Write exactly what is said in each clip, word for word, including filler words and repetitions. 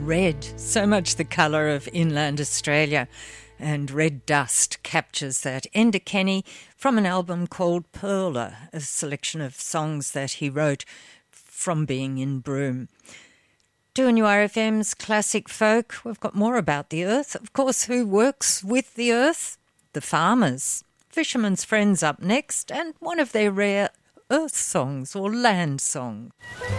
red, so much the colour of inland Australia, and Red Dust captures that. Enda Kenny from an album called Perla, a selection of songs that he wrote from being in Broome. two N U R F M's Classic Folk, we've got more about the earth. Of course, who works with the earth? The farmers. Fishermen's Friends up next, and one of their rare earth songs or land songs.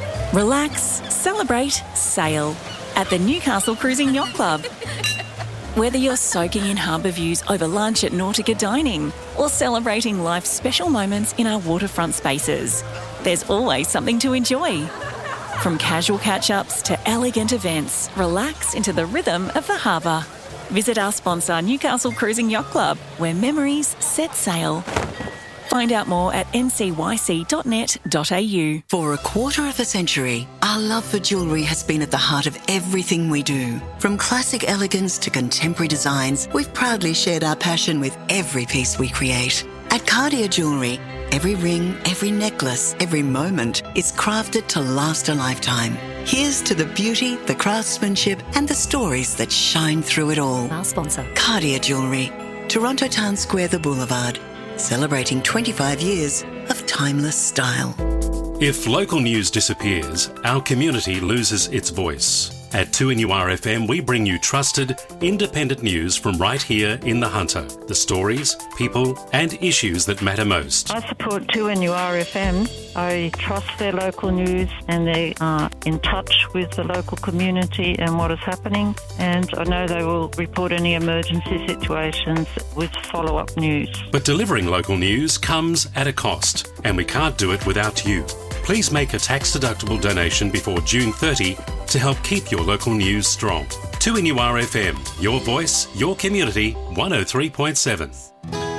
Relax, celebrate, sail at the Newcastle Cruising Yacht Club. Whether you're soaking in harbour views over lunch at Nautica Dining or celebrating life's special moments in our waterfront spaces, there's always something to enjoy. From casual catch-ups to elegant events, relax into the rhythm of the harbour. Visit our sponsor Newcastle Cruising Yacht Club, where memories set sail. Find out more at n c y c dot net dot a u. For a quarter of a century, our love for jewellery has been at the heart of everything we do. From classic elegance to contemporary designs, we've proudly shared our passion with every piece we create. At Cartier Jewellery, every ring, every necklace, every moment is crafted to last a lifetime. Here's to the beauty, the craftsmanship and the stories that shine through it all. Our sponsor. Cartier Jewellery, Toronto Town Square, The Boulevard. Celebrating twenty-five years of timeless style. If local news disappears, our community loses its voice. At two N U R F M, we bring you trusted, independent news from right here in the Hunter. The stories, people and issues that matter most. I support two N U R F M. I trust their local news and they are in touch with the local community and what is happening. And I know they will report any emergency situations with follow-up news. But delivering local news comes at a cost, and we can't do it without you. Please make a tax-deductible donation before June thirtieth to help keep your local news strong. two N U R F M, your voice, your community, one oh three point seven.